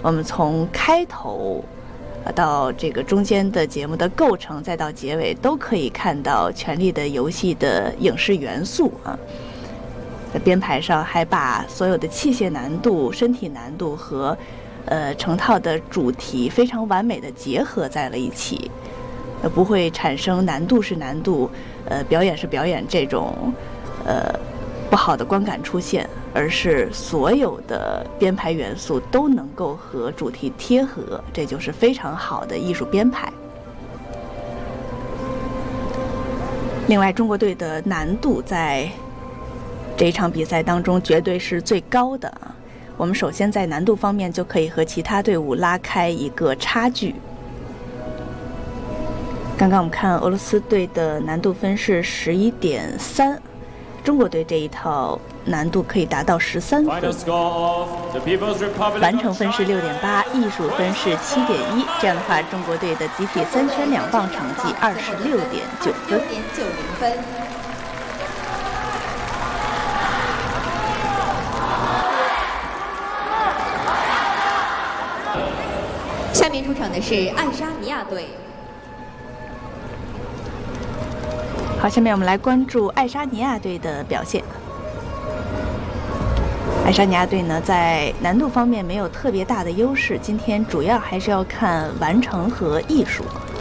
我们从开头到这个中间的节目的构成，再到结尾，都可以看到《权力的游戏》的影视元素啊。在编排上还把所有的器械难度、身体难度和成套的主题非常完美的结合在了一起，不会产生难度是难度，表演是表演这种不好的观感出现，而是所有的编排元素都能够和主题贴合，这就是非常好的艺术编排。另外，中国队的难度在这一场比赛当中绝对是最高的啊！我们首先在难度方面就可以和其他队伍拉开一个差距。刚刚我们看俄罗斯队的难度分是11.3，中国队这一套难度可以达到13分，完成分是6.8，艺术分是7.1。这样的话，中国队的集体3圈2棒成绩26.9分。 下面出场的是爱沙尼亚队。 好，下面我们来关注爱沙尼亚队的表现。爱沙尼亚队呢，在难度方面没有特别大的优势，今天主要还是要看完成和艺术。